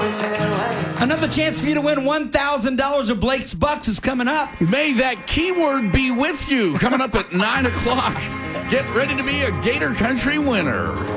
Another chance for you to win $1,000 of Blake's Bucks is coming up. May that keyword be with you. Coming up at 9 o'clock. Get ready to be a Gator Country winner.